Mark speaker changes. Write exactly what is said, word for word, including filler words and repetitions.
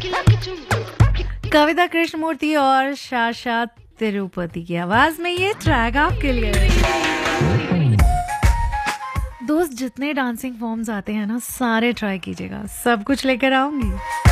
Speaker 1: कविता कृष्णमूर्ति और शाशा तिरुपति की आवाज में ये ट्रैक आपके लिए। दोस्त जितने डांसिंग फॉर्म्स आते हैं ना सारे ट्राई कीजिएगा, सब कुछ लेकर आऊंगी।